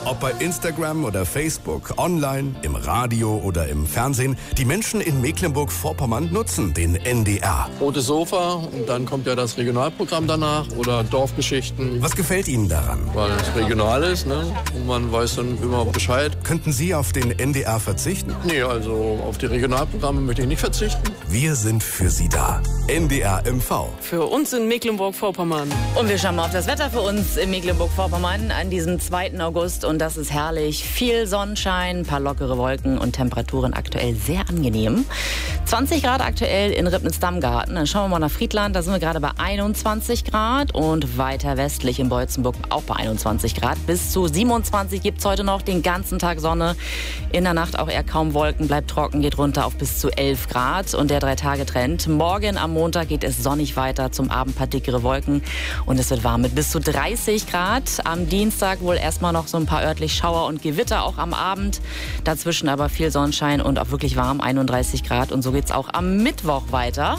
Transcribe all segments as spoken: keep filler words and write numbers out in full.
Ob bei Instagram oder Facebook, online, im Radio oder im Fernsehen, die Menschen in Mecklenburg-Vorpommern nutzen den N D R. Rotes Sofa und dann kommt ja das Regionalprogramm danach oder Dorfgeschichten. Was gefällt Ihnen daran? Weil es regional ist, ne? Und man weiß dann immer Bescheid. Könnten Sie auf den N D R verzichten? Nee, also auf die Regionalprogramme möchte ich nicht verzichten. Wir sind für Sie da. N D R M V. Für uns in Mecklenburg-Vorpommern. Und wir schauen mal auf das Wetter für uns in Mecklenburg-Vorpommern an diesem zweiten August. Und das ist herrlich. Viel Sonnenschein, ein paar lockere Wolken und Temperaturen aktuell sehr angenehm. zwanzig Grad aktuell in Ribnitz-Dammgarten. Dann schauen wir mal nach Friedland. Da sind wir gerade bei einundzwanzig Grad. Und weiter westlich in Beutzenburg auch bei einundzwanzig Grad. Bis zu siebenundzwanzig gibt es heute noch den ganzen Tag Sonne. In der Nacht auch eher kaum Wolken, bleibt trocken, geht runter auf bis zu elf Grad. Und der Drei-Tage-Trend. Morgen am Montag geht es sonnig weiter, zum Abend ein paar dickere Wolken. Und es wird warm mit bis zu dreißig Grad. Am Dienstag wohl erstmal noch so ein paar örtlich Schauer und Gewitter, auch am Abend. Dazwischen aber viel Sonnenschein und auch wirklich warm, einunddreißig Grad. Und so geht's auch am Mittwoch weiter.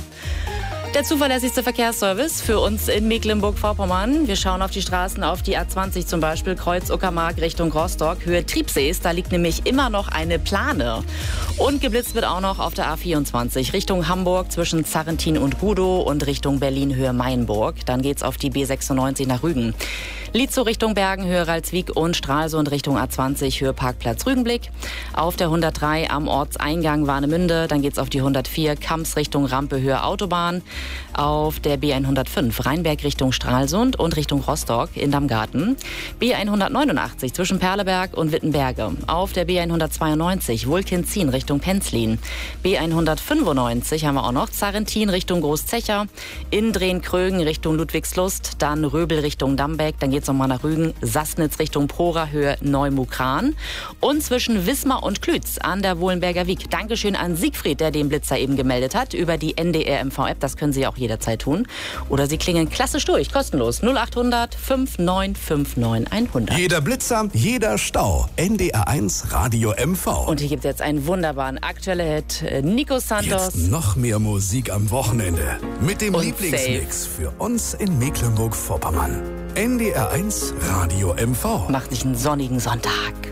Der zuverlässigste Verkehrsservice für uns in Mecklenburg-Vorpommern. Wir schauen auf die Straßen, auf die A zwanzig zum Beispiel, Kreuz Uckermark Richtung Rostock, Höhe Triebsees. Da liegt nämlich immer noch eine Plane. Und geblitzt wird auch noch auf der A vierundzwanzig Richtung Hamburg zwischen Zarrentin und Gudow und Richtung Berlin Höhe Mainburg. Dann geht's auf die B sechsundneunzig nach Rügen. Lietzow Richtung Bergen, Höhe Ralswiek und Stralsund Richtung A zwanzig, Höhe Parkplatz Rügenblick. Auf der hundertdrei am Ortseingang Warnemünde. Dann geht's auf die hundertvier Kamps Richtung Rampe, Höhe Autobahn. Auf der B hundertfünf Rheinberg Richtung Stralsund und Richtung Rostock in Dammgarten. B hundertneunundachtzig zwischen Perleberg und Wittenberge. Auf der B hundertzweiundneunzig Wulkenzin Richtung Penzlin. B hundertfünfundneunzig haben wir auch noch Zarrentin Richtung Großzecher. In Drehen-Krögen Richtung Ludwigslust. Dann Röbel Richtung Dambeck. Dann geht's nochmal nach Rügen. Sassnitz Richtung Prora, Höhe Neumukran. Und zwischen Wismar und Klütz an der Wohlenberger Wiek. Dankeschön an Siegfried, der den Blitzer eben gemeldet hat über die N D R M V-App. Das können Sie auch jederzeit tun. Oder Sie klingen klassisch durch, kostenlos. null achthundert fünfundneunzig neunundfünfzig hundert. Jeder Blitzer, jeder Stau. N D R eins Radio M V. Und hier gibt es jetzt einen wunderbaren aktuellen Hit. Nico Santos. Jetzt noch mehr Musik am Wochenende. Mit dem Und Lieblingsmix für uns in Mecklenburg-Vorpommern. N D R eins Radio M V. Macht sich einen sonnigen Sonntag.